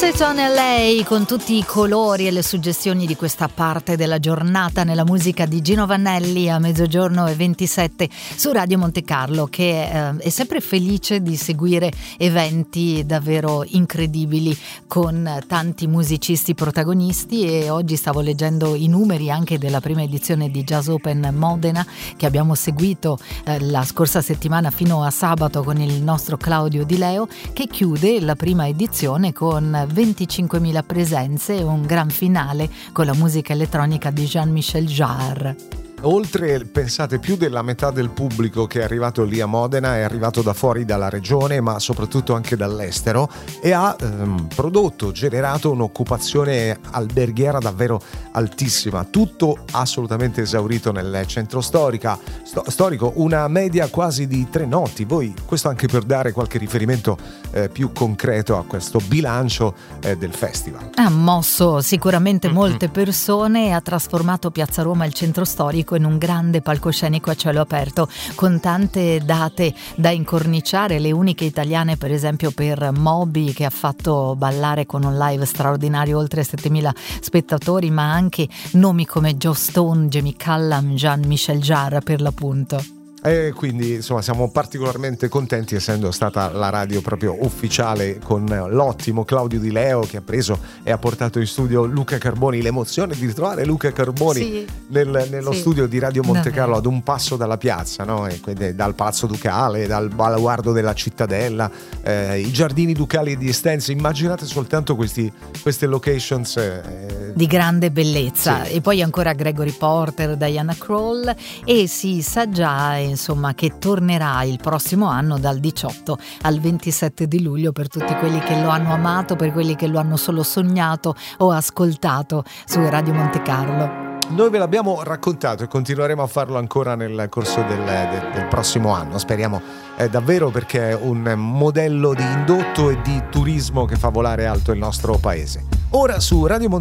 Sunset on LA, con tutti i colori e le suggestioni di questa parte della giornata nella musica di Gino Vannelli a 12:27 su Radio Monte Carlo, che è sempre felice di seguire eventi davvero incredibili con tanti musicisti protagonisti. E oggi stavo leggendo i numeri anche della prima edizione di Jazz Open Modena, che abbiamo seguito la scorsa settimana fino a sabato con il nostro Claudio Di Leo, che chiude la prima edizione con 25.000 presenze e un gran finale con la musica elettronica di Jean-Michel Jarre. Oltre, pensate, più della metà del pubblico che è arrivato lì a Modena è arrivato da fuori dalla regione, ma soprattutto anche dall'estero, e ha generato un'occupazione alberghiera davvero altissima, tutto assolutamente esaurito nel centro storico, una media quasi di 3 notti. Voi, questo anche per dare qualche riferimento più concreto a questo bilancio del festival. Ha mosso sicuramente molte persone e ha trasformato Piazza Roma, il centro storico, in un grande palcoscenico a cielo aperto, con tante date da incorniciare, le uniche italiane per esempio per Moby, che ha fatto ballare con un live straordinario oltre 7.000 spettatori, ma anche nomi come Joe Stone, Jamie Cullum, Jean-Michel Jarre per l'appunto. E quindi insomma siamo particolarmente contenti, essendo stata la radio proprio ufficiale, con l'ottimo Claudio Di Leo che ha preso e ha portato in studio Luca Carboni. L'emozione di ritrovare Luca Carboni nello studio di Radio Monte Carlo, ad un passo dalla piazza, no? E quindi dal Palazzo Ducale, dal baluardo della Cittadella, i giardini ducali di Estense. Immaginate soltanto queste locations di grande bellezza. Sì. E poi ancora Gregory Porter, Diana Krall, e si sa già insomma che tornerà il prossimo anno dal 18 al 27 di luglio per tutti quelli che lo hanno amato, per quelli che lo hanno solo sognato o ascoltato su Radio Monte Carlo. Noi ve l'abbiamo raccontato e continueremo a farlo ancora nel corso del prossimo anno, speriamo davvero, perché è un modello di indotto e di turismo che fa volare alto il nostro paese. Ora su Radio Monte